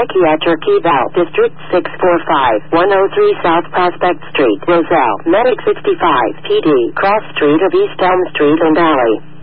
Psychiatric Eval, District 645, 103 South Prospect Street, Roselle, Medic 65, PD, Cross Street of East Elm Street and Alley.